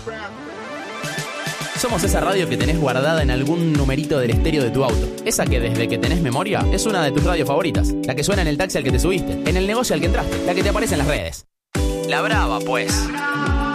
Somos esa radio que tenés guardada en algún numerito del estéreo de tu auto. Esa que desde que tenés memoria es una de tus radios favoritas. La que suena en el taxi al que te subiste, en el negocio al que entraste, la que te aparece en las redes. La brava, pues.